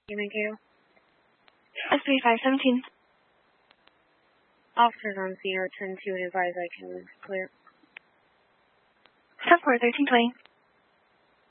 Mankato. SB 517. Officers on scene are 10-2 and advise I can clear. 10-4, 1320.